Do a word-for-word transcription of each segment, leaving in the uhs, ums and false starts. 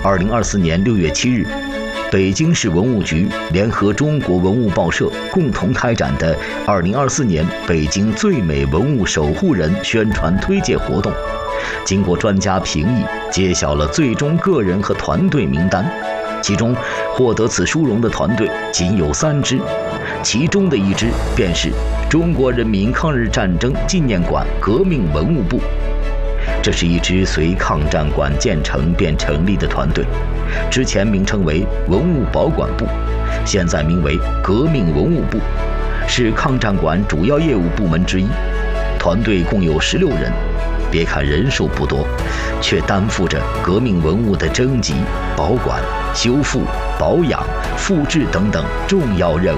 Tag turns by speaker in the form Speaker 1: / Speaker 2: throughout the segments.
Speaker 1: 二零二四年六月七日，北京市文物局联合中国文物报社共同开展的二零二四年北京最美文物守护人宣传推介活动，经过专家评议，揭晓了最终个人和团队名单。其中，获得此殊荣的团队仅有三支，其中的一支便是中国人民抗日战争纪念馆革命文物部。这是一支随抗战馆建成便成立的团队，之前名称为文物保管部，现在名为革命文物部，是抗战馆主要业务部门之一。团队共有十六人，别看人数不多，却担负着革命文物的征集、保管、修复、保养、复制等等重要任务。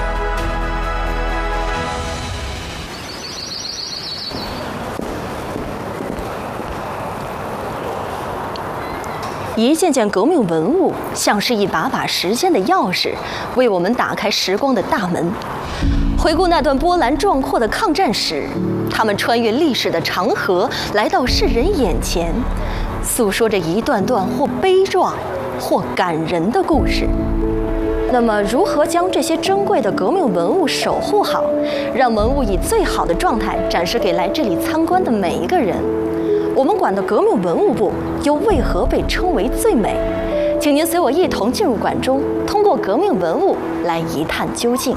Speaker 2: 一件件革命文物像是一把把时间的钥匙，为我们打开时光的大门。回顾那段波澜壮阔的抗战史，他们穿越历史的长河，来到世人眼前，诉说着一段段或悲壮或感人的故事。那么，如何将这些珍贵的革命文物守护好，让文物以最好的状态展示给来这里参观的每一个人？我们馆的革命文物部又为何被称为最美？请您随我一同进入馆中，通过革命文物来一探究竟。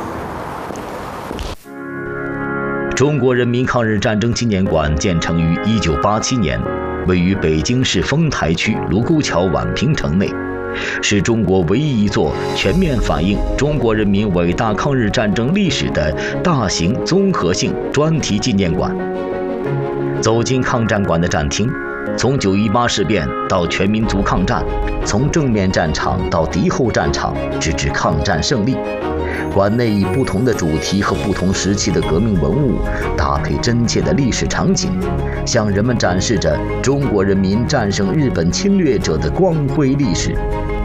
Speaker 1: 中国人民抗日战争纪念馆建成于一九八七年，位于北京市丰台区卢沟桥宛平城内，是中国唯一一座全面反映中国人民伟大抗日战争历史的大型综合性专题纪念馆。走进抗战馆的展厅，从九一八事变到全民族抗战，从正面战场到敌后战场，直至抗战胜利，馆内以不同的主题和不同时期的革命文物搭配真切的历史场景，向人们展示着中国人民战胜日本侵略者的光辉历史。